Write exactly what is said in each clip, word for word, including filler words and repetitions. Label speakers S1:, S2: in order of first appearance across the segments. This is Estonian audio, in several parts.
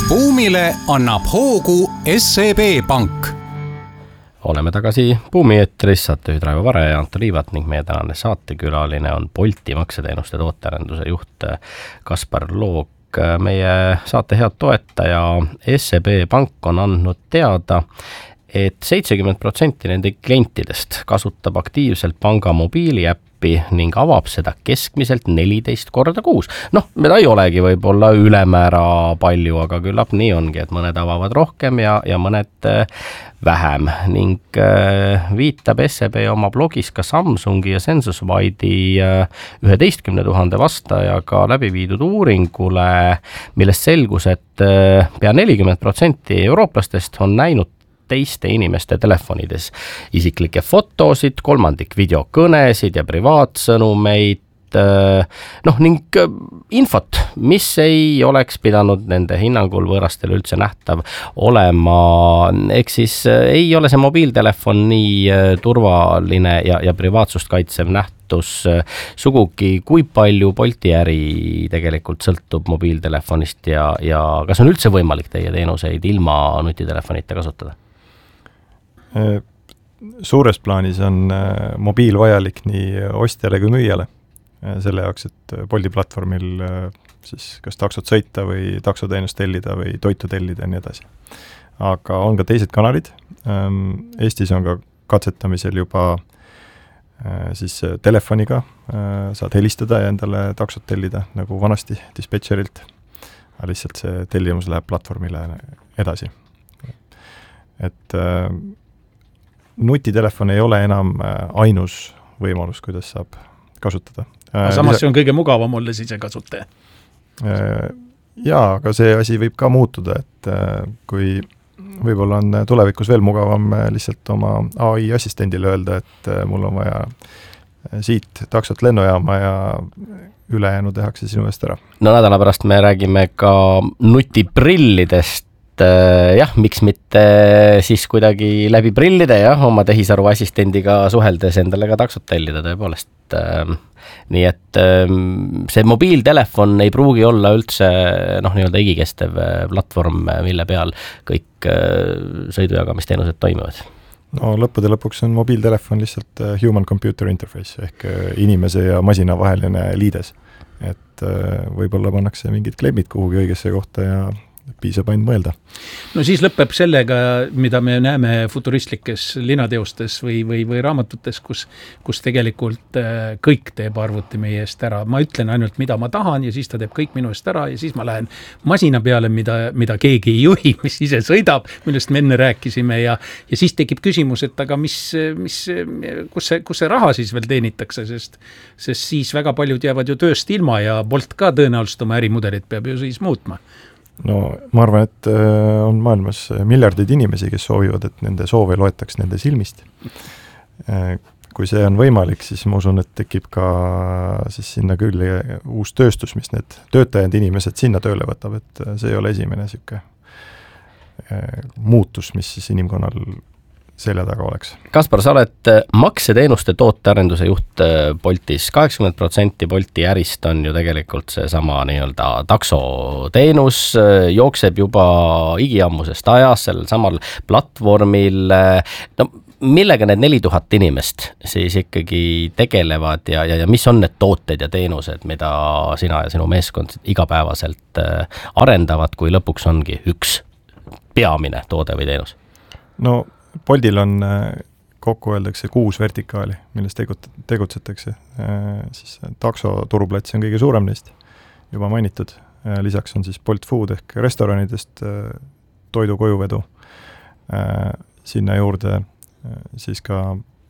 S1: Buumile annab hoogu S E B Pank.
S2: Oleme tagasi Buumi eetris, saatejuhid Raivo Vare ja Anto Liivat ning meie tänane saatekülaline on Bolti makseteenuste tootearenduse juht Kaspar Loog. Meie saate head toetaja S E B Pank on andnud teada, et seitsekümmend protsenti nende klientidest kasutab aktiivselt panga mobiiliäppi ning avab seda keskmiselt neliteist korda kuus. Noh, mida ei olegi võib-olla ülemäära palju, aga küllap nii ongi, et mõned avavad rohkem ja, ja mõned vähem. Ning äh, viitab S E B oma blogis ka Samsungi ja Sensuswide'i üheteistkümne tuhande vastajaga läbi viidud uuringule, millest selgus, et äh, pea nelikümmend protsenti eurooplastest on näinud teiste inimeste telefonides isiklikke fotosid, kolmandik videokõnesid ja privaatsõnumeid, noh ning infot, mis ei oleks pidanud nende hinnangul võõrastel üldse nähtav olema. Ehk siis ei ole see mobiiltelefon nii turvaline ja, ja privaatsust kaitsev nähtus sugugi, kui palju Bolti äri tegelikult sõltub mobiiltelefonist ja, ja kas on üldse võimalik teie teenuseid ilma nutitelefonita kasutada?
S3: Suures plaanis on mobiil vajalik nii ostjale kui müüjale. Selle jaoks, et Bolti platvormil siis kas taksot sõita või taksoteenust tellida või toitu tellida ja nii edasi. Aga on ka teised kanalid. Eestis on ka katsetamisel juba siis telefoniga saad helistada ja endale taksot tellida nagu vanasti dispetšerilt. Aga lihtsalt see tellimus läheb platvormile edasi. Et nutitelefon ei ole enam ainus võimalus, kuidas saab kasutada.
S4: Aga samas see on kõige mugavam olles ise kasutaja.
S3: Jaa, aga see asi võib ka muutuda, et kui võib-olla on tulevikus veel mugavam lihtsalt oma A I assistendile öelda, et mul on vaja siit taksot lennujaama ja ülejäänu tehakse sinu eest ära.
S2: No nädala pärast me räägime ka nutiprillidest. Jah, miks mitte siis kuidagi läbi prillide ja oma tehisaru assistendiga suheldes endale ka taksot tellida tõepoolest. Nii et see mobiiltelefon ei pruugi olla üldse noh, nii-öelda igikestev platvorm, mille peal kõik sõidujagamisteenused toimivad.
S3: No lõppude lõpuks on mobiiltelefon lihtsalt human-computer interface ehk inimese ja masina vaheline liides. Et võib-olla pannakse mingid klemmid kuhugi õigesse kohta ja piisab ainult mõelda.
S4: No siis lõpeb sellega, mida me näeme futuristlikes linateostes või, või, või raamatutes, kus, kus tegelikult kõik teeb arvuti meie eest ära. Ma ütlen ainult, mida ma tahan ja siis ta teeb kõik minu eest ära ja siis ma lähen masina peale, mida, mida keegi ei juhi, mis ise sõidab, millest me enne rääkisime ja, ja siis tekib küsimus, et aga mis, mis, kus, see, kus see raha siis veel teenitakse, sest, sest siis väga paljud jäävad ju tööst ilma ja Bolt ka tõenäoliselt oma ärimudelit peab ju siis muutma.
S3: No ma arvan, et on maailmas miljardid inimesi, kes soovivad, et nende soove loetaks nende silmist. Kui see on võimalik, siis ma usun, et tekib ka siis sinna küll uus tööstus, mis need töötajad inimesed sinna tööle võtab, et see ei ole esimene siuke muutus, mis siis inimkonnal selja taga oleks.
S2: Kaspar, sa oled makseteenuste tootearenduse juht Boltis. kaheksakümmend protsenti Bolti ärist on ju tegelikult see sama nii-öelda taksoteenus, jookseb juba igiammusest ajas sellel samal platvormil. No, millega need neli tuhat inimest siis ikkagi tegelevad ja, ja, ja mis on need tooted ja teenused, mida sina ja sinu meeskond igapäevaselt arendavad, kui lõpuks ongi üks peamine toode või teenus?
S3: No Boltil on kokku öeldakse kuus vertikaali, milles tegutsetakse. Siis takso turuplats on kõige suurem neist, juba mainitud. Lisaks on siis Bolt Food ehk restoranidest toidu kojuvedu. Sinna juurde siis ka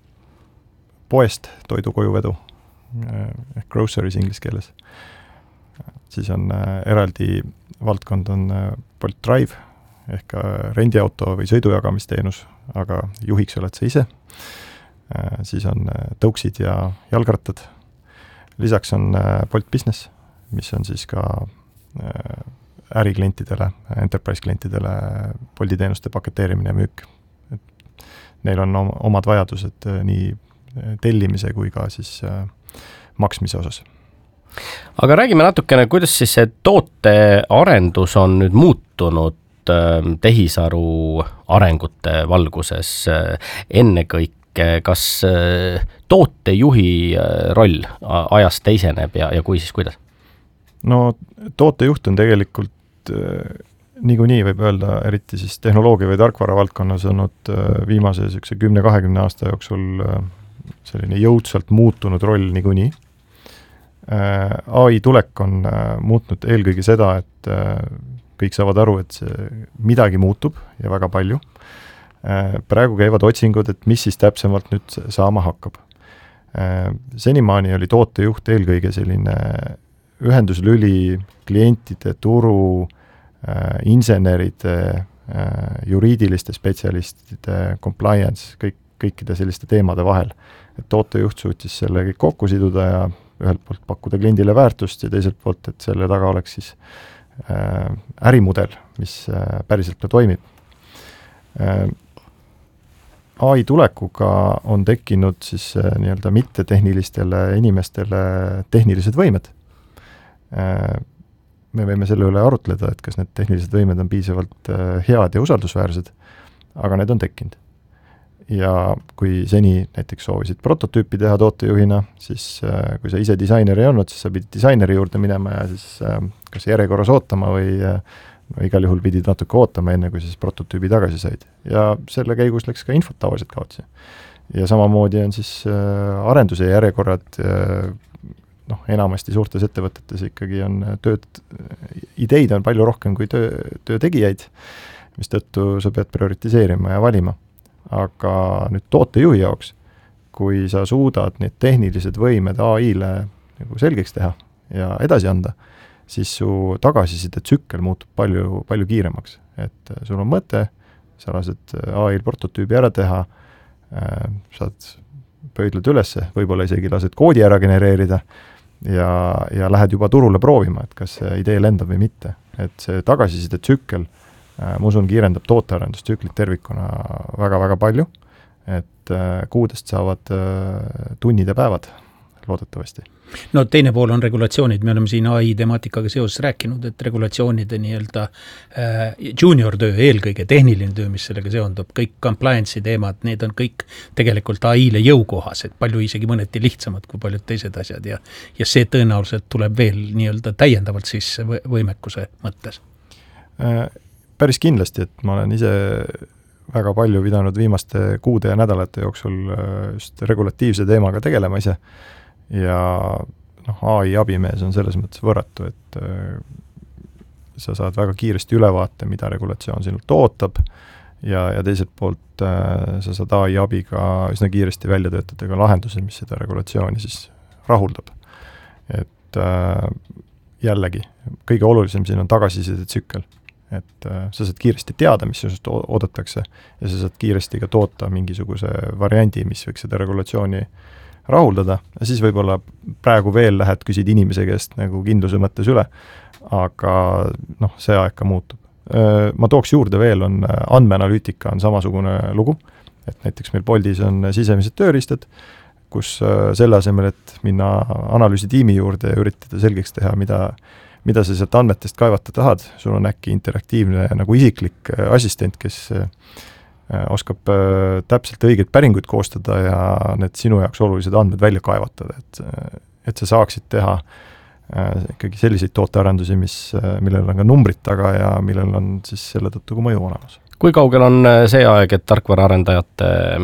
S3: poest toidu kojuvedu ehk groceries inglise keeles. Siis on eraldi valdkond on Bolt Drive ehk rendiauto või sõidujagamisteenus, aga juhiks oled sa ise. Siis on tõuksid ja jalgrattad. Lisaks on Bolt Business, mis on siis ka äriklientidele, enterprise klientidele Bolti teenuste paketeerimine ja müük. Neil on omad vajadused nii tellimise kui ka siis maksmise osas.
S2: aga räägime natukene, kuidas siis see tootearendus on nüüd muutunud tehisaru arengute valguses ennekõike, kas tootejuhi roll ajast teiseneb ja, ja kui siis kuidas?
S3: No tootejuht on tegelikult niikuinii võib öelda, eriti siis tehnoloogia või tarkvara valdkonnas olnud viimase sükse kümne kahekümne aasta jooksul selline jõudsalt muutunud roll niikuinii. A I tulek on muutnud eelkõige seda, et kõik saavad aru, et see midagi muutub ja väga palju. Praegu käivad otsingud, et mis siis täpsemalt nüüd saama hakkab. Senimaani oli tootejuht eelkõige selline ühenduslüli klientide, turu, inseneride, juriidiliste spetsialistide, compliance, kõik, kõikide selliste teemade vahel. Et tootejuht suutis selle kõik kokku siduda ja ühelt poolt pakkuda kliendile väärtust ja teiselt poolt, et selle taga oleks siis äh, ärimudel, mis äh, päriselt ka toimib. Äh, A I tulekuga on tekkinud siis äh, nii-öelda mittetehnilistele inimestele tehnilised võimed. Äh, me võime selle üle arutleda, et kas need tehnilised võimed on piisavalt äh, head ja usaldusväärsed, aga need on tekkinud. Ja kui seni näiteks soovisid prototüüpi teha tootejuhina, siis äh, kui sa ise disainer ei olnud, siis sa pidid disaineri juurde minema ja siis äh, kas järjekorras ootama või äh, igal juhul pidid natuke ootama, enne kui siis prototüübi tagasi said. Ja selle käigus läks ka infot tavaliselt kaotsi. Ja samamoodi on siis äh, arenduse järjekorrad, äh, noh, enamasti suurtes ettevõtetes ikkagi on tööd, ideid on palju rohkem kui töö, töötegijaid, mis tõttu sa pead prioritiseerima ja valima. Aga nüüd tootejuhi jaoks, kui sa suudad need tehnilised võimed A I-le nagu selgeks teha ja edasi anda, siis su tagasiside tsükkel muutub palju, palju kiiremaks. Et sul on mõte, sa lased A I-l prototüübi ära teha, saad pöidlad ülesse, võib-olla isegi lased koodi ära genereerida ja, ja lähed juba turule proovima, et kas see idee lendab või mitte. Et see tagasiside tsükkel ma usun, kiirendab tootearendustsüklit tervikuna väga-väga palju, et kuudest saavad tunnid ja päevad loodetavasti.
S4: No teine pool on regulatsioonid, me oleme siin A I temaatikaga seoses rääkinud, et regulatsioonide nii-öelda äh, junior töö, eelkõige tehniline töö, mis sellega seondub, kõik compliance'i teemad, need on kõik tegelikult A I-le jõukohased, palju isegi mõneti lihtsamad kui paljud teised asjad ja, ja see tõenäoliselt tuleb veel nii-öelda täiendavalt sisse võimekuse mõttes.
S3: Äh, päris kindlasti, et ma olen ise väga palju pidanud viimaste kuude ja nädalate jooksul just regulatiivse teemaga tegelema ise ja noh, A I abimees on selles mõttes võrratu, et sa saad väga kiiresti ülevaate, mida regulatsioon sinult ootab ja, ja teiselt poolt sa saad A I abiga üsna kiiresti välja töötada ka lahenduse, mis seda regulatsiooni siis rahuldab. Et jällegi, kõige olulisem siin on tagasiside tsükkel. Et äh, sa saad kiiresti teada, mis sinust oodatakse ja sa saad kiiresti ka toota mingisuguse variandi, mis võiks seda regulatsiooni rahuldada ja siis võib-olla praegu veel lähed, küsid inimese käest nagu kindluse mõttes üle, aga noh, see aeg ka muutub. Äh, ma tooks juurde veel, on andmeanalüütika on samasugune lugu, et näiteks meil Boltis on sisemised tööriistad, kus äh, selle asemel, et minna analüüsitiimi juurde ja üritada selgeks teha, mida mida sa sealt andmetest kaevata tahad, sul on äkki interaktiivne nagu isiklik assistent, kes oskab täpselt õiget päringuid koostada ja need sinu jaoks olulised andmed välja kaevatada, et, et sa saaksid teha ikkagi selliseid tootearendusi, mis, millel on ka numbrid taga ja millel on siis selle tõttu ka mõju olemas.
S2: Kui kaugel on see aeg, et tarkvaraarendajate